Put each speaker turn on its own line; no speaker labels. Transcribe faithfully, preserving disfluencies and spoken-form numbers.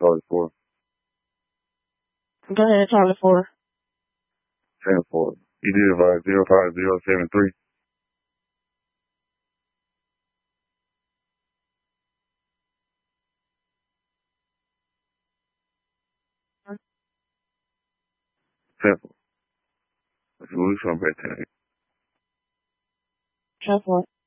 Charlie four.
Go ahead, Charlie four.
Ten four. You did it by zero five zero seven three. Ten four. Let's move some back to
Ten four.